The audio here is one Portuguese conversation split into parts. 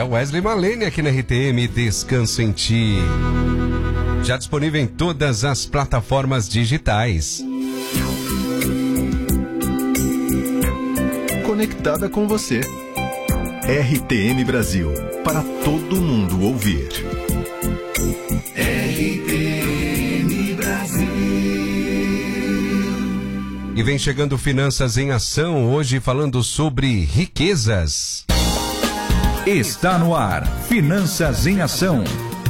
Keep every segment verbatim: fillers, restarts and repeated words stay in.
É o Wesley Malene aqui na R T M, Descanso em Ti. Já disponível em todas as plataformas digitais. Conectada com você. R T M Brasil, para todo mundo ouvir. R T M Brasil. E vem chegando Finanças em Ação, hoje falando sobre riquezas. Está no ar, Finanças em Ação.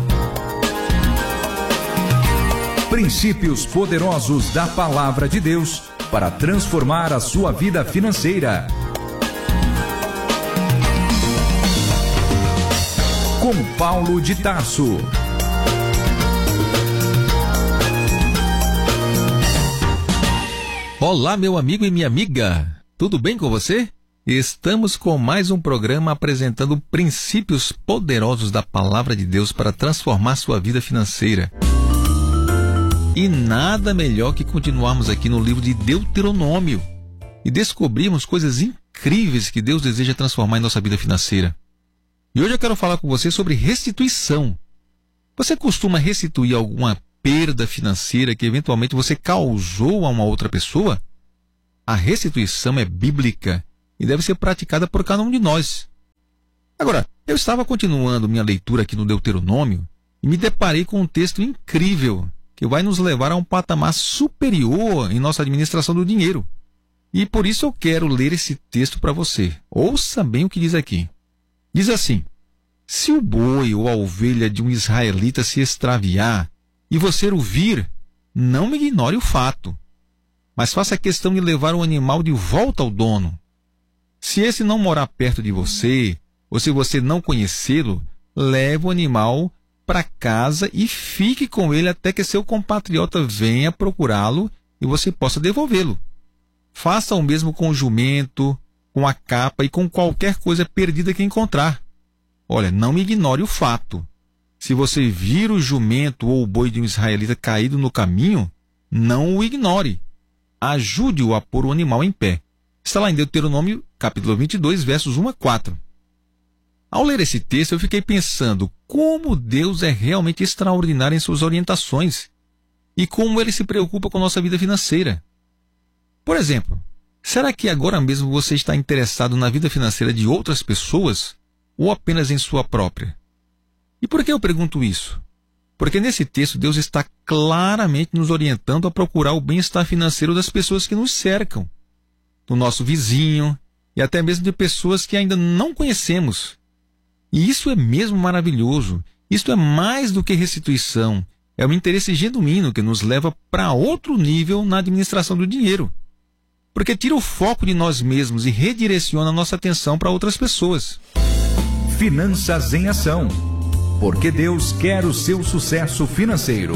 Princípios poderosos da Palavra de Deus para transformar a sua vida financeira. Com Paulo de Tarso. Olá, meu amigo e minha amiga. Tudo bem com você? Estamos com mais um programa apresentando princípios poderosos da Palavra de Deus para transformar sua vida financeira. E nada melhor que continuarmos aqui no livro de Deuteronômio e descobrirmos coisas incríveis que Deus deseja transformar em nossa vida financeira. E hoje eu quero falar com você sobre restituição. Você costuma restituir alguma perda financeira que eventualmente você causou a uma outra pessoa? A restituição é bíblica e deve ser praticada por cada um de nós. Agora, eu estava continuando minha leitura aqui no Deuteronômio e me deparei com um texto incrível que vai nos levar a um patamar superior em nossa administração do dinheiro. E por isso eu quero ler esse texto para você. Ouça bem o que diz aqui. Diz assim: se o boi ou a ovelha de um israelita se extraviar e você o vir, não me ignore o fato, mas faça questão de levar o animal de volta ao dono. Se esse não morar perto de você, ou se você não conhecê-lo, leve o animal para casa e fique com ele até que seu compatriota venha procurá-lo e você possa devolvê-lo. Faça o mesmo com o jumento, com a capa e com qualquer coisa perdida que encontrar. Olha, não ignore o fato. Se você vir o jumento ou o boi de um israelita caído no caminho, não o ignore. Ajude-o a pôr o animal em pé. Está lá em Deuteronômio, capítulo vinte e dois, versos um a quatro. Ao ler esse texto, eu fiquei pensando como Deus é realmente extraordinário em suas orientações e como Ele se preocupa com a nossa vida financeira. Por exemplo, será que agora mesmo você está interessado na vida financeira de outras pessoas ou apenas em sua própria? E por que eu pergunto isso? Porque nesse texto Deus está claramente nos orientando a procurar o bem-estar financeiro das pessoas que nos cercam, do nosso vizinho e até mesmo de pessoas que ainda não conhecemos. E isso é mesmo maravilhoso. Isto é mais do que restituição. É um interesse genuíno que nos leva para outro nível na administração do dinheiro. Porque tira o foco de nós mesmos e redireciona a nossa atenção para outras pessoas. Finanças em Ação. Porque Deus quer o seu sucesso financeiro.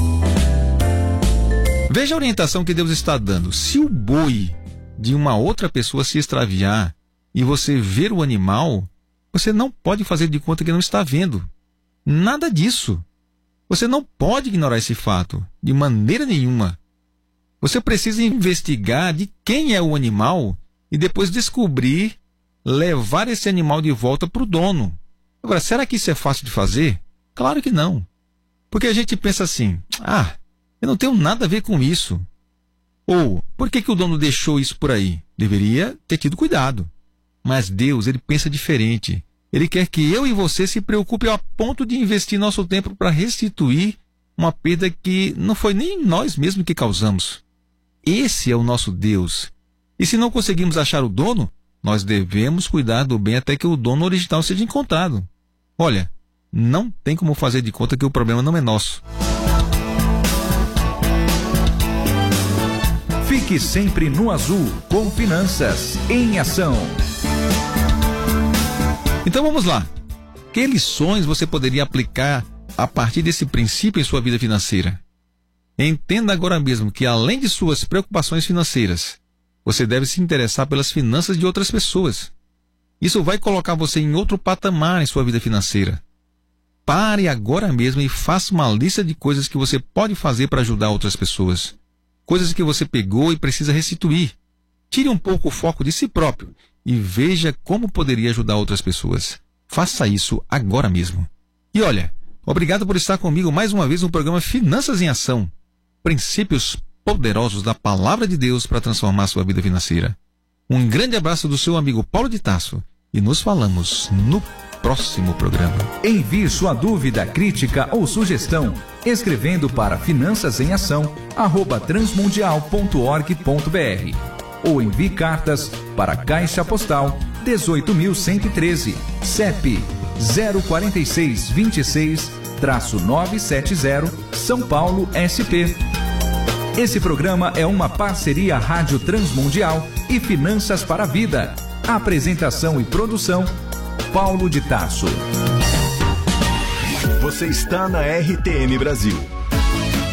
Veja a orientação que Deus está dando. Se o boi de uma outra pessoa se extraviar e você ver o animal, você não pode fazer de conta que não está vendo. Nada disso. Você não pode ignorar esse fato, de maneira nenhuma. Você precisa investigar de quem é o animal e depois descobrir, levar esse animal de volta para o dono. Agora, será que isso é fácil de fazer? Claro que não. Porque a gente pensa assim, ah, eu não tenho nada a ver com isso. Ou, por que que o dono deixou isso por aí? Deveria ter tido cuidado. Mas Deus, Ele pensa diferente. Ele quer que eu e você se preocupem a ponto de investir nosso tempo para restituir uma perda que não foi nem nós mesmos que causamos. Esse é o nosso Deus. E se não conseguimos achar o dono, nós devemos cuidar do bem até que o dono original seja encontrado. Olha, não tem como fazer de conta que o problema não é nosso. Fique sempre no azul com Finanças em Ação. Então vamos lá. Que lições você poderia aplicar a partir desse princípio em sua vida financeira? Entenda agora mesmo que, além de suas preocupações financeiras, você deve se interessar pelas finanças de outras pessoas. Isso vai colocar você em outro patamar em sua vida financeira. Pare agora mesmo e faça uma lista de coisas que você pode fazer para ajudar outras pessoas. Coisas que você pegou e precisa restituir. Tire um pouco o foco de si próprio e veja como poderia ajudar outras pessoas. Faça isso agora mesmo. E olha, obrigado por estar comigo mais uma vez no programa Finanças em Ação. Princípios poderosos da Palavra de Deus para transformar sua vida financeira. Um grande abraço do seu amigo Paulo de Tarso e nos falamos no próximo programa. Envie sua dúvida, crítica ou sugestão escrevendo para finanças em ação arroba transmundial ponto org ponto br ou envie cartas para Caixa Postal dezoito mil cento e treze, C E P zero quatro seis dois seis, novecentos e setenta, São Paulo, S P. Esse programa é uma parceria Rádio Transmundial e Finanças para a Vida. Apresentação e produção, Paulo de Tarso. Você está na R T M Brasil.